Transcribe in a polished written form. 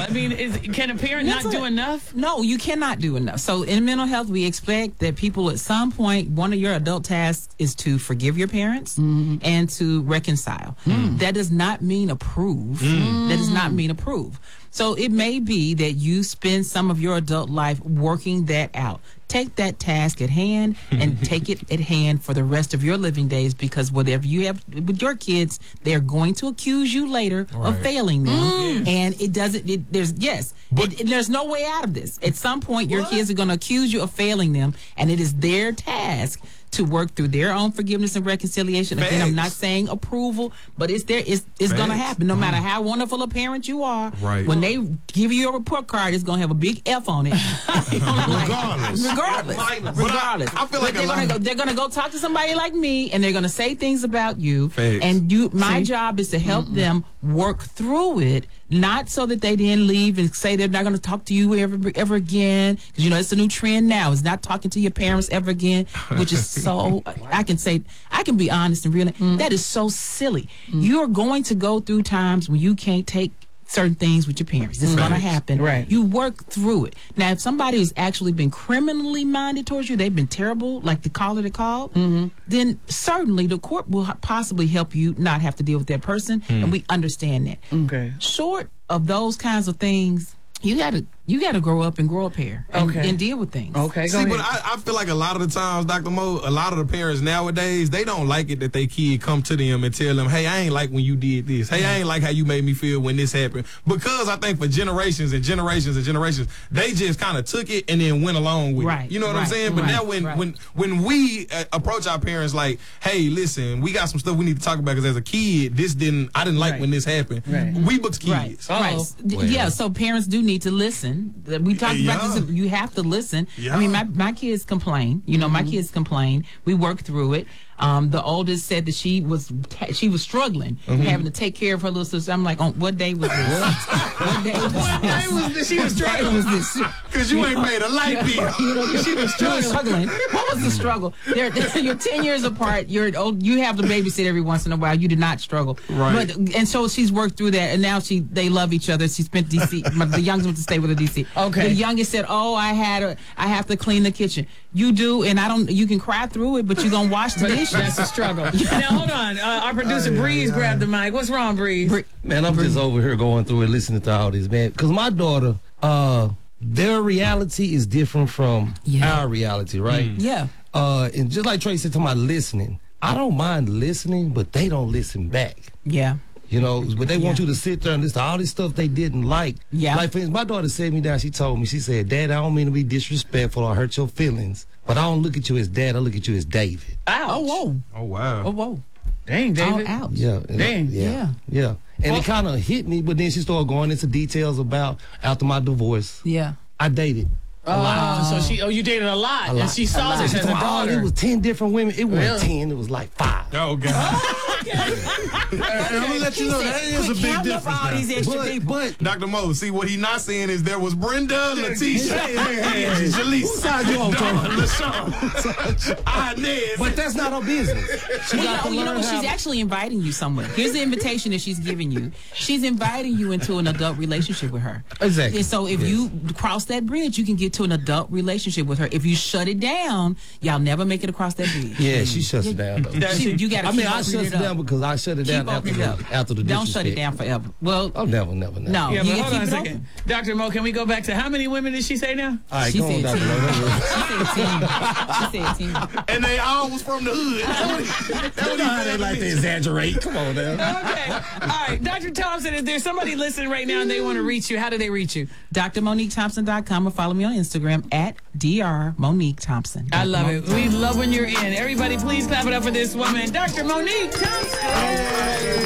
I mean, can a parent not do enough? No, you cannot do enough. So in mental health, we expect that people at some point, one of your adult tasks is to forgive your parents and to reconcile. That does not mean approve. That does not mean approve. So it may be that you spend some of your adult life working that out. Take that task at hand and take it at hand for the rest of your living days, because whatever you have with your kids, they're going to accuse you later of failing them. And it doesn't, there's no way out of this. At some point, your kids are going to accuse you of failing them, and it is their task to work through their own forgiveness and reconciliation. Again, I'm not saying approval, but it's going to happen. No matter how wonderful a parent you are, when they give you a report card, it's going to have a big F on it. Regardless. I feel like they're going to go talk to somebody like me, and they're going to say things about you. And my job is to help them work through it, not so that they then leave and say they're not going to talk to you ever again. Because, it's a new trend now. It's not talking to your parents ever again, which is so, I can be honest and real. That is so silly. You're going to go through times when you can't take certain things with your parents. This is going to happen. You work through it. Now, if somebody has actually been criminally minded towards you, they've been terrible, like the caller that called, then certainly the court will possibly help you not have to deal with that person, and we understand that. Short of those kinds of things, you gotta grow up and grow a pair and deal with things. But I feel like a lot of the times, Dr. Mo, a lot of the parents nowadays, they don't like it that their kid come to them and tell them, hey, I ain't like when you did this. Hey, I ain't like how you made me feel when this happened. Because I think for generations and generations and generations, they just kind of took it and then went along with it. You know what I'm saying? But now when we approach our parents like, hey, listen, we got some stuff we need to talk about, because as a kid, I didn't like when this happened. We was kids. Yeah, so parents do need to listen. We talked about this. You have to listen. I mean, my kids complain. My kids complain. We work through it. The oldest said that she was struggling, having to take care of her little sister. I'm like, what day was this? What day was this? She was struggling. Because you ain't paid a light bill. She was struggling. What was the struggle? You're 10 years apart. You're old. You have to babysit every once in a while. You did not struggle. And so she's worked through that, and now they love each other. She spent DC. The youngest went to stay with her DC. The youngest said, I have to clean the kitchen. You do, and you can cry through it, but you're going to wash the dishes. That's a struggle. Now, hold on. Our producer, Breeze, grabbed the mic. What's wrong, Breeze? Man, I'm just over here going through it, listening to all this, man. Because my daughter, their reality is different from our reality, right? And just like Trey said, talking about listening, I don't mind listening, but they don't listen back. But they want you to sit there and listen to all this stuff they didn't like. Like, for instance, my daughter sat me down. She told me, she said, Dad, I don't mean to be disrespectful or hurt your feelings, but I don't look at you as Dad. I look at you as David. Ouch. Oh, wow. Oh, whoa. Dang, David. Ouch. Dang. Yeah. And it kind of hit me, but then she started going into details about after my divorce. I dated. A lot. So you dated a lot, and she saw this as a daughter. It was 10 different women. It wasn't 10, it was like 5. Oh, God. I'm gonna let you know that is a big difference. But Dr. Mo, see what he not saying is there was Brenda, Letitia, Jalise, LaShawn, but that's not her business. She's actually inviting you somewhere. Here's the invitation that she's giving you. She's inviting you into an adult relationship with her. Exactly. And so if you cross that bridge, you can get to an adult relationship with her. If you shut it down, y'all never make it across that bridge. Yeah, she shuts it down, though. You gotta I shut it down because I shut it down after the Don't shut it down forever. Well, never. No. Yeah, but hold on a second. Dr. Mo, can we go back to how many women did she say now? All right, go on, Dr. Mo. She said 10. And they all was from the hood. They like to exaggerate. Come on now. Okay. All right. Dr. Thompson, if there's somebody listening right now and they want to reach you, how do they reach you? DrMoniqueThompson.com, or follow me on Instagram at Dr. Monique Thompson. I love it. We love when you're in. Everybody, please clap it up for this woman, Dr. Monique Thompson.